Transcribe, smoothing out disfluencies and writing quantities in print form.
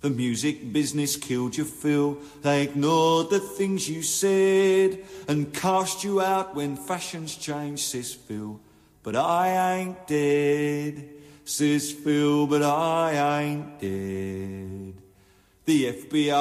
The music business killed you, Phil. They ignored the things you said and cast you out when fashions changed, says Phil. But I ain't dead, says Phil, but I ain't dead. The FBI